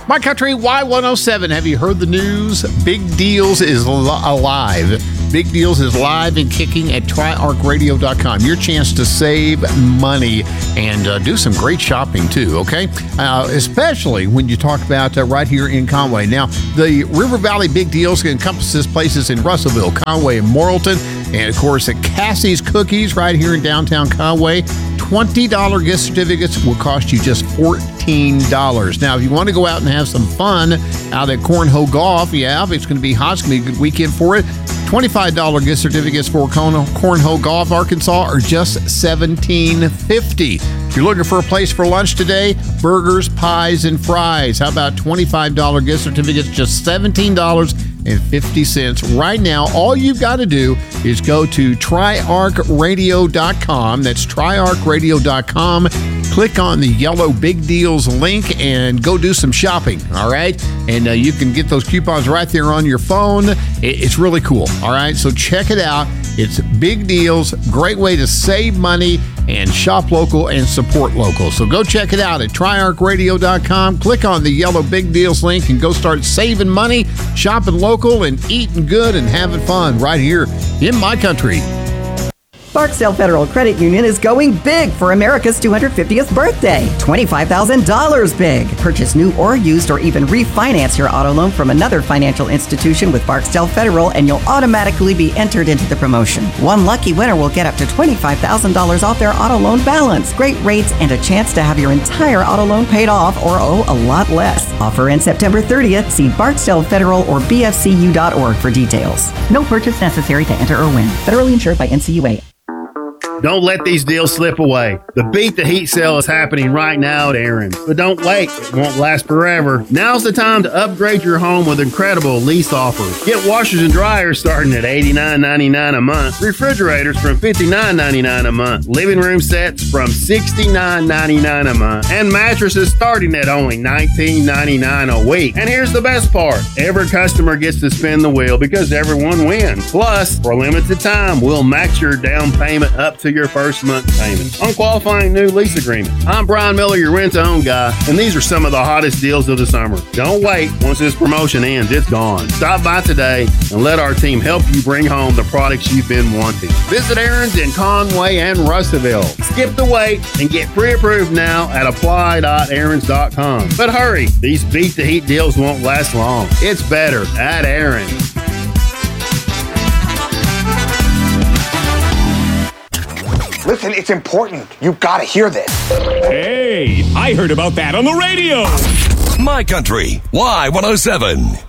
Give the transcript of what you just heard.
My Country Y107. Have you heard the news? Big Deals is alive. Big Deals is live and kicking at TriArcRadio.com. Your chance to save money and do some great shopping too, okay? Especially when you talk about right here in Conway. Now, the River Valley Big Deals encompasses places in Russellville, Conway, and Morrilton. And, of course, at Cassie's Cookies right here in downtown Conway. $20 gift certificates will cost you just $14. Now, if you want to go out and have some fun out at Cornhole Golf, it's going to be hot. It's going to be a good weekend for it. $25 gift certificates for Cornhole Golf, Arkansas are just $17.50. If you're looking for a place for lunch today, burgers, pies, and fries. How about $25 gift certificates, just $17.50. Right now, all you've got to do is go to TriArcRadio.com. That's TriArcRadio.com. Click on the yellow Big Deals link and go do some shopping, all right? And you can get those coupons right there on your phone. It's really cool, all right? So check it out. It's Big Deals, great way to save money and shop local and support local. So go check it out at TriArcRadio.com. Click on the yellow Big Deals link and go start saving money, shopping local, and eating good and having fun right here in my country. Barksdale Federal Credit Union is going big for America's 250th birthday. $25,000 big. Purchase new or used or even refinance your auto loan from another financial institution with Barksdale Federal and you'll automatically be entered into the promotion. One lucky winner will get up to $25,000 off their auto loan balance. Great rates and a chance to have your entire auto loan paid off or owe a lot less. Offer ends September 30th. See Barksdale Federal or bfcu.org for details. No purchase necessary to enter or win. Federally insured by NCUA. Don't let these deals slip away. The Beat the Heat sale is happening right now at Aaron's. But don't wait. It won't last forever. Now's the time to upgrade your home with incredible lease offers. Get washers and dryers starting at $89.99 a month. Refrigerators from $59.99 a month. Living room sets from $69.99 a month. And mattresses starting at only $19.99 a week. And here's the best part. Every customer gets to spin the wheel because everyone wins. Plus, for a limited time, we'll max your down payment up to your first month payment on qualifying new lease agreement. I'm Brian Miller, your rent-to-own guy, and these are some of the hottest deals of the summer. Don't wait. Once this promotion ends, it's gone. Stop by today and let our team help you bring home the products you've been wanting. Visit Aaron's in Conway and Russellville. Skip the wait and get pre-approved now at apply.aarons.com. But hurry, these Beat the Heat deals won't last long. It's better at Aaron's. Listen, it's important. You gotta hear this. Hey, I heard about that on the radio. My Country Y107.